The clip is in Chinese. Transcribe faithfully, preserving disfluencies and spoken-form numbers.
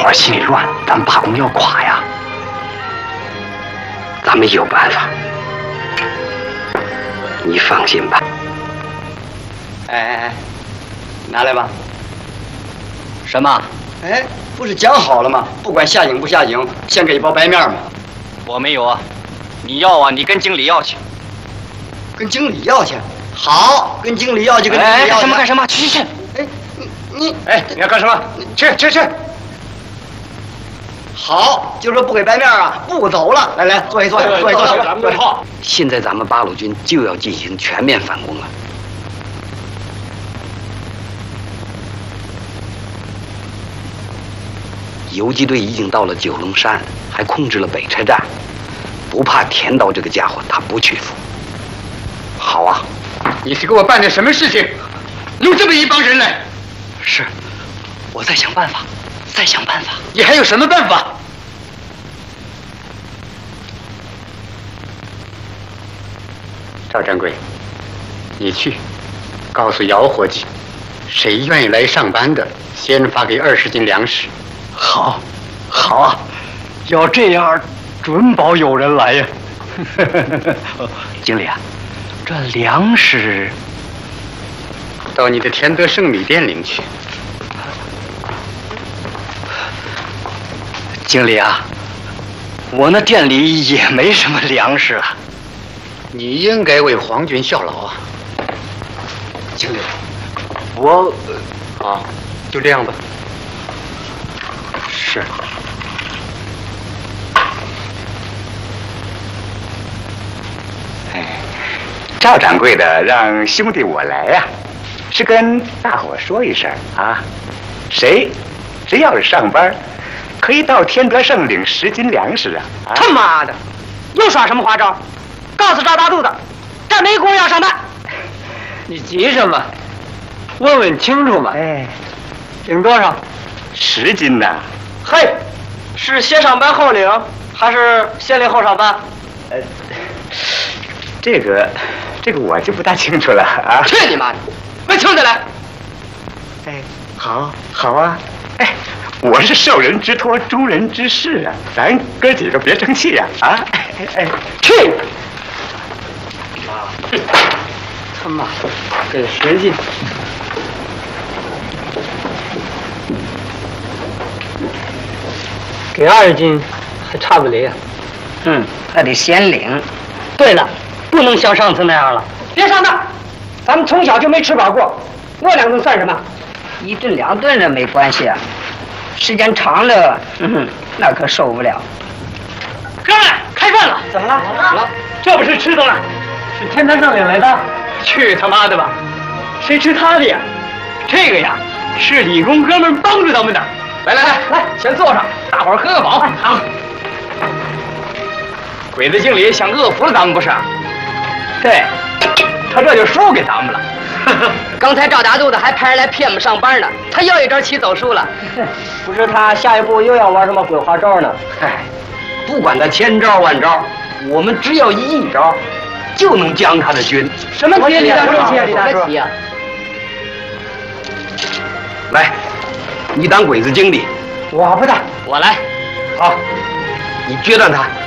伙心里乱，咱们罢工要垮呀。咱们有办法，你放心吧。 哎哎哎，拿来吧。 什么？ 哎，不是讲好了吗？不管下井不下井，先给一包白面吗？ 我没有啊，你要啊，你跟经理要去。 跟经理要去？好，跟经理要去，跟经理要去。 干什么干什么？去去去！ 哎，你你哎，你要干什么？去去去！ 好，就说不给白面啊，不走了。来来，坐下坐下，坐下坐下。 咱们这套。现在咱们八路军就要进行全面反攻了。游击队已经到了九龙山，还控制了北车站，不怕田刀这个家伙他不屈服。好啊， 你是给我办的什么事情？弄这么一帮人来？ 是，我在想办法，在想办法。 你还有什么办法？赵掌柜，你去告诉姚伙计，谁愿意来上班的，先发给二十斤粮食。 好，好啊，要这样，准保有人来呀。经理啊，这粮食到你的田德胜米店领去。 经理啊，我那店里也没什么粮食了。 你应该为皇军效劳啊。 经理，我好，就这样吧。 是。 哎，赵掌柜的让兄弟我来呀、啊，是跟大伙说一声啊，谁谁要是上班，可以到天德胜领十斤粮食啊！啊他妈的，又耍什么花招？告诉赵大肚子，这没工夫要上班。 你急什么？问问清楚嘛。 哎， 领多少？ 十斤呐！ 嘿，是先上班后领，还是先领后上班？ 呃，这个这个我就不大清楚了啊。 去你妈的！问清楚来。 哎，好，好啊。哎，我是受人之托，诛人之事啊，咱哥几个别生气呀！啊，啊哎哎， 去！妈，他妈给十斤。给二十斤还差不离啊。 嗯，还得先领。 对了，不能像上次那样了。别上当，咱们从小就没吃饱过，饿两顿算什么？ 一顿两顿的没关系啊，时间长了，嗯，那可受不了。 哥们，开饭了！怎么了？怎么了？这不是吃的了，是天坛上领来的。去他妈的吧！谁吃他的呀？这个呀，是理工哥们帮助咱们的。来来来来，先坐上，大伙儿喝个饱。好。鬼子经理想饿服了咱们不是？对，他这就输给咱们了。 刚才赵大肚子还派人来骗我们上班呢，他又一招棋走输了。 不知他下一步又要玩什么鬼花招呢？ 嗨，不管他千招万招，我们只要一招，就能将他的军。 什么棋啊，李大叔？ 李大叔，来，你当鬼子经理， 我不当， 我来。好，你决断他。